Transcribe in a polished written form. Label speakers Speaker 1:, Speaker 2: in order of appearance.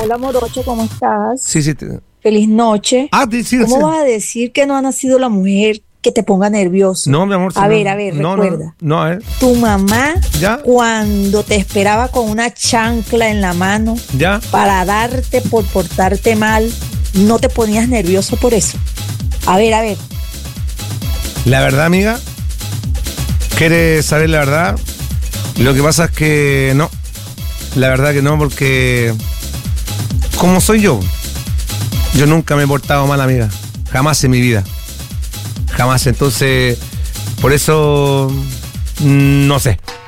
Speaker 1: Hola, Morocho, ¿cómo estás?
Speaker 2: Sí, sí.
Speaker 1: Feliz noche.
Speaker 2: Sí,
Speaker 1: ¿Cómo
Speaker 2: sí.
Speaker 1: vas a decir que no ha nacido la mujer que te ponga nervioso?
Speaker 2: No, mi amor.
Speaker 1: A ver,
Speaker 2: no,
Speaker 1: recuerda.
Speaker 2: No, a ver.
Speaker 1: Tu mamá,
Speaker 2: ¿Ya?
Speaker 1: cuando te esperaba con una chancla en la mano
Speaker 2: ¿Ya?
Speaker 1: para darte por portarte mal, ¿no te ponías nervioso por eso? A ver.
Speaker 2: La verdad, amiga, ¿quieres saber la verdad? Lo que pasa es que no. La verdad que no, porque como soy yo nunca me he portado mal, amiga. Jamás en mi vida. Jamás. Entonces, por eso, no sé.